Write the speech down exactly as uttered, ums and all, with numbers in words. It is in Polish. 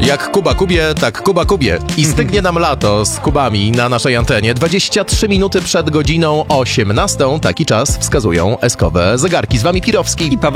Jak Kuba Kubie, tak Kuba Kubie. I stygnie nam lato z Kubami na naszej antenie. dwadzieścia trzy minuty przed godziną osiemnastą. Taki czas wskazują eskowe zegarki. Z wami Pirowski. I Paweł